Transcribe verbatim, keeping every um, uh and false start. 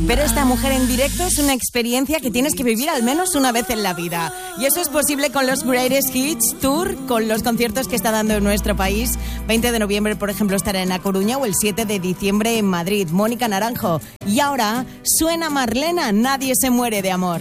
Ver a esta mujer en directo es una experiencia que tienes que vivir al menos una vez en la vida. Y eso es posible con los Greatest Hits Tour, con los conciertos que está dando en nuestro país. veinte de noviembre, por ejemplo, estará en A Coruña, o el siete de diciembre en Madrid. Mónica Naranjo. Y ahora suena Marlena, Nadie se muere de amor.